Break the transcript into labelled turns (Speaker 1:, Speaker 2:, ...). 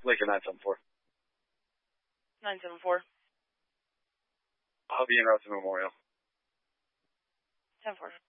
Speaker 1: Laker 974.
Speaker 2: 974.
Speaker 1: I'll be en route to Memorial.
Speaker 2: 10-4.